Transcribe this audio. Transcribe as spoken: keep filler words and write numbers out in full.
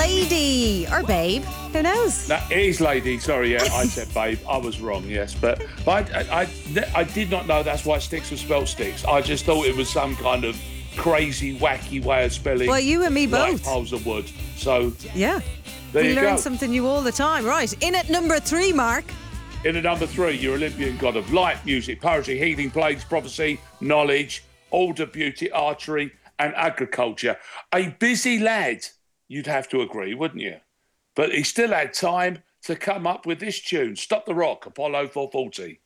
lady or babe. Who knows? No, it is lady. Sorry, yeah, I said babe. I was wrong, yes. But, but I, I, I did not know that's why Sticks was spelled Sticks. I just thought it was some kind of crazy, wacky way of spelling. Well, you and me like both. Piles of wood. So, yeah. there we you learn go. something new all the time. Right, in at number three, Mark. In at number three, your Olympian god of light, music, poetry, healing, plagues, prophecy, knowledge, order, beauty, archery, and agriculture. A busy lad, you'd have to agree, wouldn't you? But he still had time to come up with this tune, Stop the Rock, Apollo four forty.